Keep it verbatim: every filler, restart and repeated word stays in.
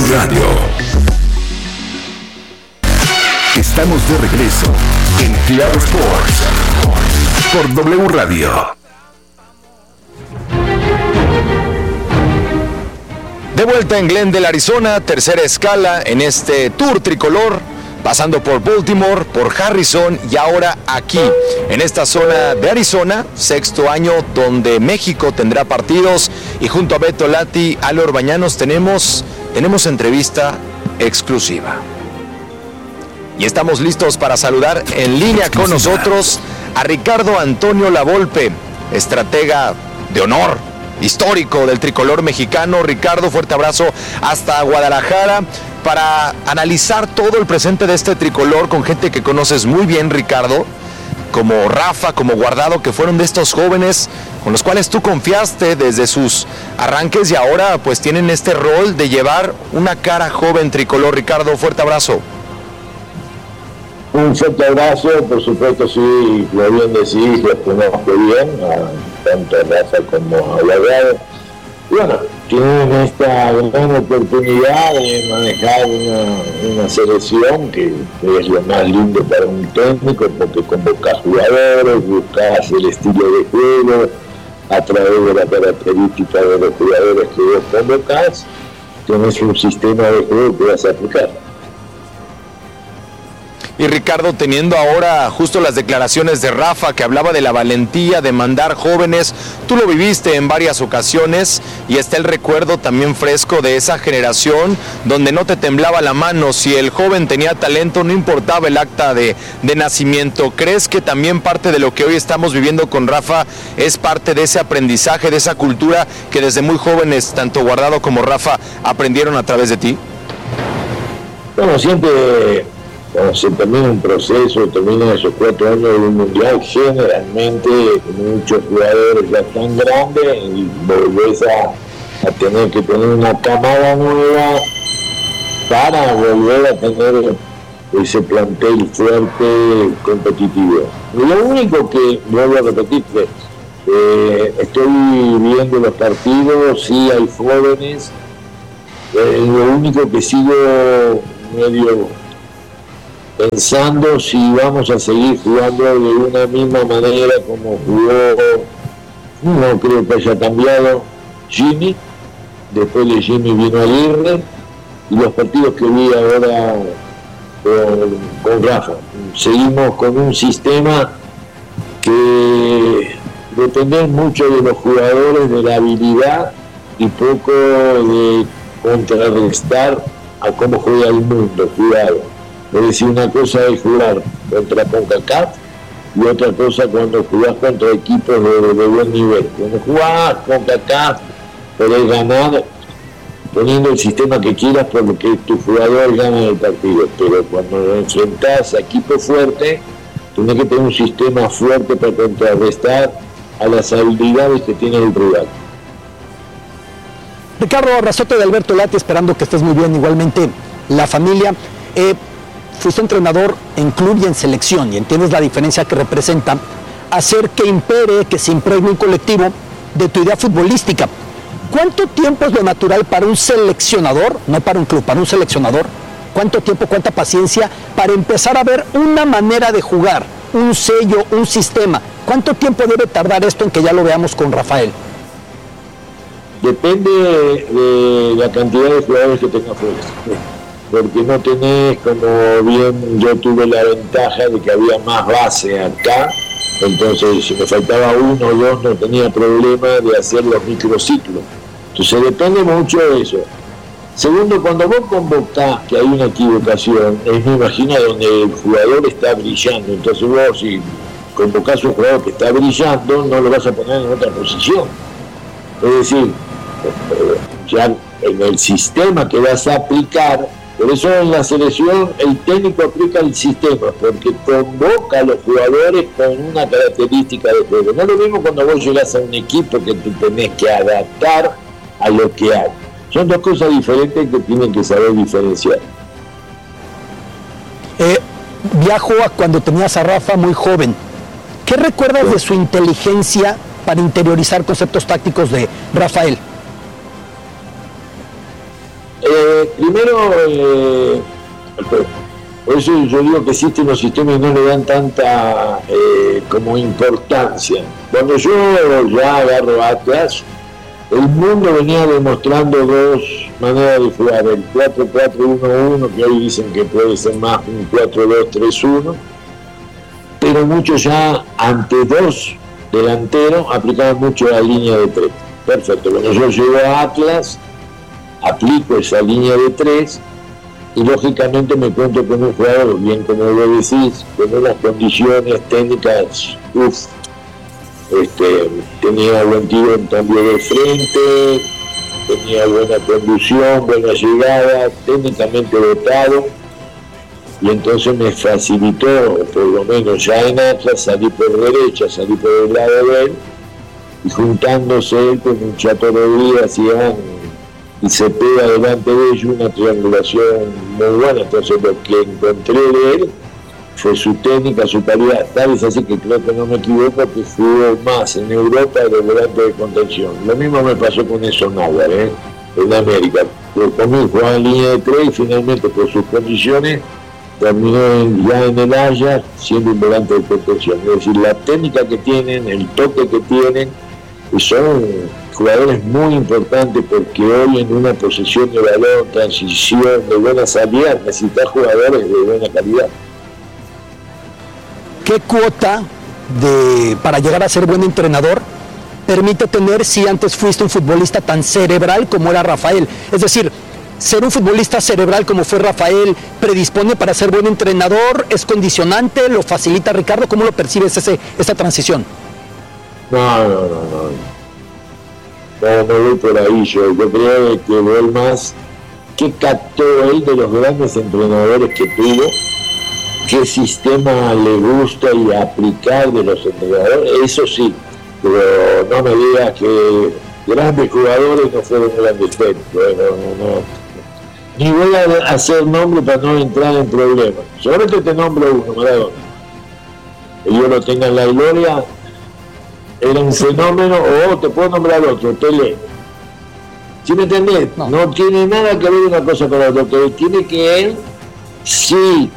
Radio. Estamos de regreso en Claro Sports por W Radio. De vuelta en Glendale, Arizona, tercera escala en este tour tricolor, pasando por Baltimore, por Harrison y ahora aquí, en esta zona de Arizona, sexto año donde México tendrá partidos y junto a Beto Lati, Ale Orbañanos, tenemos, tenemos entrevista exclusiva. Y estamos listos para saludar en línea con nosotros a Ricardo Antonio Lavolpe, estratega de honor, histórico del tricolor mexicano. Ricardo, fuerte abrazo hasta Guadalajara para analizar todo el presente de este tricolor con gente que conoces muy bien, Ricardo, como Rafa, como Guardado, que fueron de estos jóvenes con los cuales tú confiaste desde sus arranques y ahora pues tienen este rol de llevar una cara joven tricolor. Ricardo, fuerte abrazo. Un fuerte abrazo, por supuesto, sí, lo bien decís, los conozco bien, a, tanto a Rafa como a Guardado. Y bueno, tienen esta gran oportunidad de manejar una, una selección que, que es lo más lindo para un técnico, porque convocas jugadores, buscas el estilo de juego a través de la característica de los jugadores que vos convocás, tenés un sistema de juego que vas a aplicar. Y Ricardo, teniendo ahora justo las declaraciones de Rafa, que hablaba de la valentía de mandar jóvenes, tú lo viviste en varias ocasiones y está el recuerdo también fresco de esa generación donde no te temblaba la mano, si el joven tenía talento no importaba el acta de, de nacimiento. ¿Crees que también parte de lo que hoy estamos viviendo con Rafa es parte de ese aprendizaje, de esa cultura que desde muy jóvenes, tanto Guardado como Rafa, aprendieron a través de ti? Bueno, siempre... Cuando se termina un proceso, termina esos cuatro años de un mundial, generalmente muchos jugadores ya están grandes y volvés a, a tener que tener una camada nueva para volver a tener ese plantel fuerte, competitivo. Lo único que, vuelvo a repetir, eh, estoy viendo los partidos, sí hay jóvenes, eh, lo único que sigo medio pensando si vamos a seguir jugando de una misma manera como jugó, no creo que haya cambiado Jimmy, después de Jimmy vino Aguirre, y los partidos que vi ahora con, con Rafa. Seguimos con un sistema que depende mucho de los jugadores, de la habilidad y poco de contrarrestar a cómo juega el mundo, cuidado. Es decir, una cosa es jugar contra CONCACAF y otra cosa cuando jugás contra equipos de, de buen nivel. Cuando jugás CONCACAF podés ganar poniendo el sistema que quieras porque tu jugador gana el partido, pero cuando enfrentás a equipos fuertes tenés que tener un sistema fuerte para contrarrestar a las habilidades que tiene el rival. Ricardo, abrazote de Alberto Lati, esperando que estés muy bien, igualmente la familia. Eh, fuiste entrenador en club y en selección y entiendes la diferencia que representa hacer que impere, que se impregne un colectivo de tu idea futbolística. ¿Cuánto tiempo es lo natural para un seleccionador, no para un club, para un seleccionador? ¿Cuánto tiempo, cuánta paciencia para empezar a ver una manera de jugar, un sello, un sistema? ¿Cuánto tiempo debe tardar esto en que ya lo veamos con Rafael? Depende de la cantidad de jugadores que tenga fuera, porque no tenés, como bien yo tuve la ventaja de que había más base acá, entonces si me faltaba uno o dos no tenía problema de hacer los microciclos. Entonces depende mucho de eso. Segundo, cuando vos convocás que hay una equivocación, es me imagino donde el jugador está brillando, entonces vos si convocás a un jugador que está brillando no lo vas a poner en otra posición. Es decir, ya en el sistema que vas a aplicar, por eso en la selección el técnico aplica el sistema, porque convoca a los jugadores con una característica de juego. No es lo mismo cuando vos llegás a un equipo que tú tenés que adaptar a lo que hay. Son dos cosas diferentes que tienen que saber diferenciar. Eh, viajo a cuando tenías a Rafa muy joven. ¿Qué recuerdas sí. de su inteligencia para interiorizar conceptos tácticos de Rafael? Eh, primero, eh, por eso yo digo que existen los sistemas y no le dan tanta eh, como importancia. Cuando yo ya agarro Atlas, el mundo venía demostrando dos maneras de jugar, el cuatro cuatro uno uno, que hoy dicen que puede ser más un cuatro dos tres uno, pero muchos ya ante dos delanteros aplicaban mucho la línea de tres. Perfecto, cuando yo llego a Atlas, aplico esa línea de tres y lógicamente me cuento con un jugador, bien como lo decís, con unas condiciones técnicas, uff, este, tenía buen tiro en cambio de frente, tenía buena conducción, buena llegada, técnicamente dotado, y entonces me facilitó, por lo menos ya en Atlas, salir por derecha, salir por el lado de él, y juntándose él con un Chato Rodríguez y Iván, y se pega delante de ellos una triangulación muy buena. Entonces lo que encontré de él fue su técnica, su calidad, tal es así que creo que no me equivoco, que jugó más en Europa de volante de contención. Lo mismo me pasó con eso Náhuatl, ¿eh? En América, pero conmigo jugaba en línea de tres y finalmente por sus condiciones terminó en, ya en el Ajax siendo un volante de contención. Es decir, la técnica que tienen, el toque que tienen, y son jugadores muy importantes, porque hoy en una posesión de balón, transición, de buena salida, necesitas jugadores de buena calidad. ¿Qué cuota de, para llegar a ser buen entrenador permite tener si antes fuiste un futbolista tan cerebral como era Rafael? Es decir, ser un futbolista cerebral como fue Rafael, ¿predispone para ser buen entrenador? ¿Es condicionante? ¿Lo facilita Ricardo? ¿Cómo lo percibes ese, esta transición? No, no, no, no. No, no voy por ahí yo. Yo creo que voy más que captó él de los grandes entrenadores que tuvo, qué sistema le gusta y aplicar de los entrenadores, eso sí, pero no me digas que grandes jugadores no fueron grandes técnicos, no, no, no. Ni voy a hacer nombre para no entrar en problemas. Solamente te nombro uno, Maradona. Que yo lo tenga en la gloria, era un fenómeno, o te puedo nombrar otro, Pelé. ¿Sí me entendés? No. no tiene nada que ver una cosa con la otra, que tiene que él, sí,